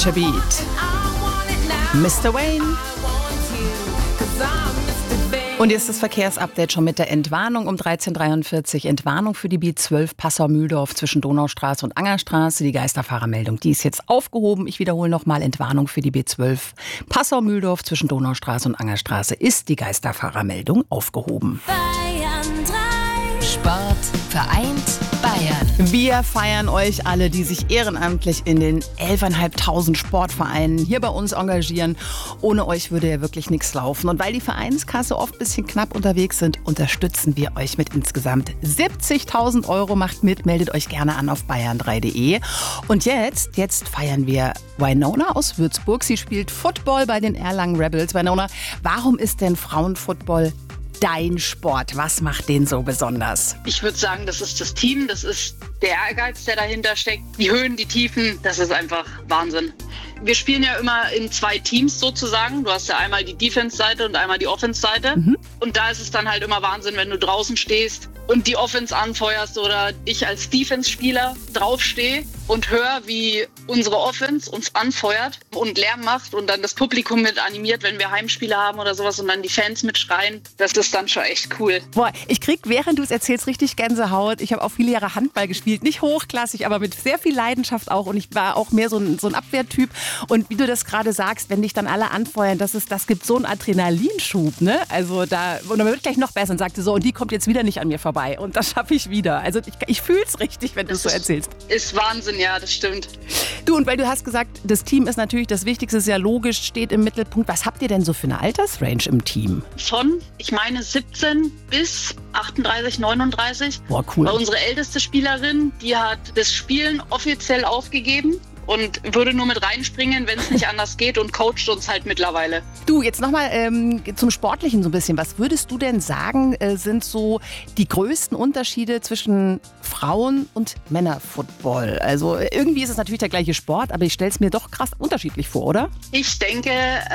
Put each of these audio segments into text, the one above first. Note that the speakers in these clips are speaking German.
Such a Beat. Mr. Wayne. Und jetzt das Verkehrsupdate schon mit der Entwarnung um 13.43 Uhr. Entwarnung für die B12 Passau-Mühldorf zwischen Donaustraße und Angerstraße. Die Geisterfahrermeldung, die ist jetzt aufgehoben. Ich wiederhole nochmal, Entwarnung für die B12 Passau-Mühldorf zwischen Donaustraße und Angerstraße ist die Geisterfahrermeldung aufgehoben. Bayern 3. Sport vereint Bayern. Wir feiern euch alle, die sich ehrenamtlich in den 11.500 Sportvereinen hier bei uns engagieren. Ohne euch würde ja wirklich nichts laufen. Und weil die Vereinskasse oft ein bisschen knapp unterwegs sind, unterstützen wir euch mit insgesamt 70.000 Euro. Macht mit, meldet euch gerne an auf bayern3.de. Und jetzt feiern wir Winona aus Würzburg. Sie spielt Football bei den Erlangen Rebels. Winona, warum ist denn Frauenfootball dein Sport? Was macht den so besonders? Ich würde sagen, das ist das Team, das ist der Ehrgeiz, der dahinter steckt. Die Höhen, die Tiefen, das ist einfach Wahnsinn. Wir spielen ja immer in 2 Teams sozusagen. Du hast ja einmal die Defense-Seite und einmal die Offense-Seite. Und da ist es dann halt immer Wahnsinn, wenn du draußen stehst und die Offense anfeuerst oder ich als Defense-Spieler draufstehe und höre, wie unsere Offense uns anfeuert und Lärm macht und dann das Publikum mit animiert, wenn wir Heimspiele haben oder sowas und dann die Fans mitschreien. Das ist dann schon echt cool. Boah, ich krieg, während du es erzählst, richtig Gänsehaut. Ich habe auch viele Jahre Handball gespielt. Nicht hochklassig, aber mit sehr viel Leidenschaft auch. Und ich war auch mehr so ein Abwehrtyp. Und wie du das gerade sagst, wenn dich dann alle anfeuern, das gibt so einen Adrenalinschub, ne? Also und dann wird gleich noch besser und sagte so, und die kommt jetzt wieder nicht an mir vorbei. Und das schaffe ich wieder. Also ich fühle es richtig, wenn du es so erzählst. Ist Wahnsinn, ja, das stimmt. Du, und weil du hast gesagt, das Team ist natürlich das Wichtigste, ist ja logisch, steht im Mittelpunkt. Was habt ihr denn so für eine Altersrange im Team? Von, ich meine, 17 bis 38, 39. Boah, cool. Weil unsere älteste Spielerin, die hat das Spielen offiziell aufgegeben und würde nur mit reinspringen, wenn es nicht anders geht und coacht uns halt mittlerweile. Du, jetzt nochmal zum Sportlichen so ein bisschen. Was würdest du denn sagen, sind so die größten Unterschiede zwischen Frauen- und Männerfootball? Also irgendwie ist es natürlich der gleiche Sport, aber ich stelle es mir doch krass unterschiedlich vor, oder? Ich denke,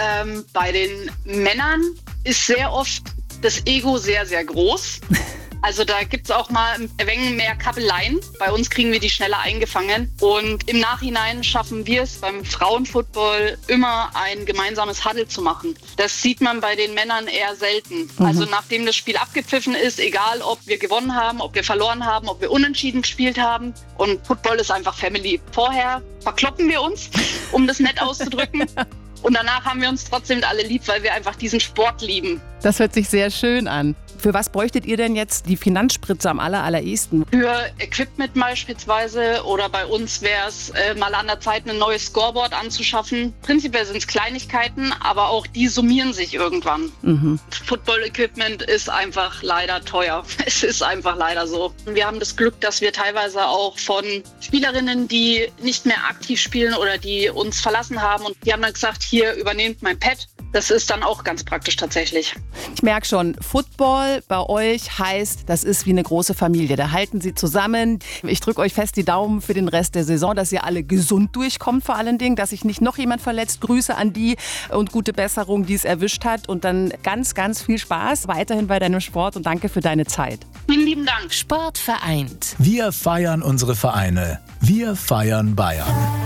bei den Männern ist sehr oft das Ego sehr, sehr groß. Also da gibt es auch mal ein wenig mehr Kappeleien. Bei uns kriegen wir die schneller eingefangen. Und im Nachhinein schaffen wir es beim Frauenfootball immer ein gemeinsames Huddle zu machen. Das sieht man bei den Männern eher selten. Also nachdem das Spiel abgepfiffen ist, egal ob wir gewonnen haben, ob wir verloren haben, ob wir unentschieden gespielt haben. Und Football ist einfach Family. Vorher verkloppen wir uns, um das nett auszudrücken. Und danach haben wir uns trotzdem alle lieb, weil wir einfach diesen Sport lieben. Das hört sich sehr schön an. Für was bräuchtet ihr denn jetzt die Finanzspritze am allerersten? Für Equipment beispielsweise oder bei uns wäre es mal an der Zeit, ein neues Scoreboard anzuschaffen. Prinzipiell sind es Kleinigkeiten, aber auch die summieren sich irgendwann. Football-Equipment ist einfach leider teuer. Es ist einfach leider so. Wir haben das Glück, dass wir teilweise auch von Spielerinnen, die nicht mehr aktiv spielen oder die uns verlassen haben und die haben dann gesagt, hier übernehmt mein Pad. Das ist dann auch ganz praktisch tatsächlich. Ich merke schon, Football bei euch heißt, das ist wie eine große Familie. Da halten sie zusammen. Ich drücke euch fest die Daumen für den Rest der Saison, dass ihr alle gesund durchkommt vor allen Dingen, dass sich nicht noch jemand verletzt. Grüße an die und gute Besserung, die es erwischt hat. Und dann ganz, ganz viel Spaß weiterhin bei deinem Sport und danke für deine Zeit. Vielen lieben Dank. Sport vereint. Wir feiern unsere Vereine. Wir feiern Bayern.